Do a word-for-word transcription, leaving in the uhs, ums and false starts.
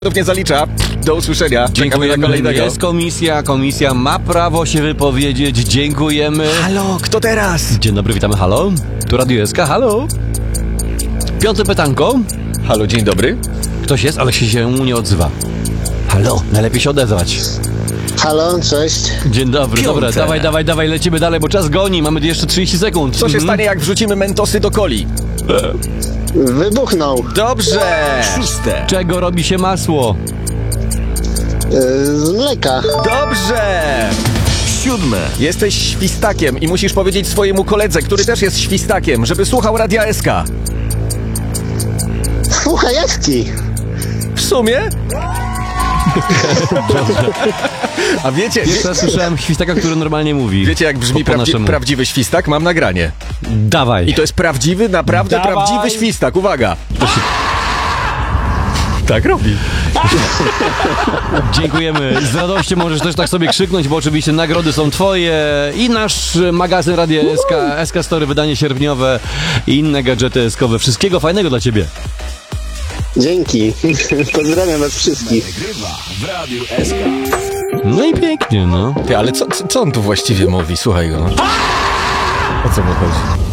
Nie zalicza. Do usłyszenia. Dziękujemy. Jest komisja. Komisja ma prawo się wypowiedzieć. Dziękujemy. Halo, kto teraz? Dzień dobry, witamy. Halo? Tu Radio S K. Halo? Piąte pytanko. Halo, dzień dobry. Ktoś jest, ale się nie odzywa. Halo? Najlepiej się odezwać. Halo, cześć. Dzień dobry. Piąte. Dobra, dawaj, dawaj, dawaj, lecimy dalej, bo czas goni. Mamy jeszcze trzydzieści sekund. Co się Mhm. stanie, jak wrzucimy mentosy do coli? Wybuchnął. Dobrze. Szóste. Czego robi się masło? Yy, z mleka. Dobrze. Siódme. Jesteś świstakiem i musisz powiedzieć swojemu koledze, który też jest świstakiem, żeby słuchał Radia S K. Słuchaj, Eski. W sumie? A wiecie, wie, Pierwszy raz słyszałem świstaka, który normalnie mówi. wiecie jak brzmi po, po prawdzi- naszemu. prawdziwy świstak? Mam nagranie. Dawaj. I to jest prawdziwy, naprawdę Dawaj. prawdziwy świstak. Uwaga. Tak robi. Dziękujemy. Z radością możesz też tak sobie krzyknąć, bo oczywiście nagrody są twoje i nasz magazyn Radia S K, S K Story, wydanie sierpniowe i inne gadżety eskowe. Wszystkiego fajnego dla ciebie. Dzięki. Pozdrawiam was wszystkich. No i pięknie, no. Ty, ale co, co, co on tu właściwie mówi? Słuchaj go. O co mu chodzi?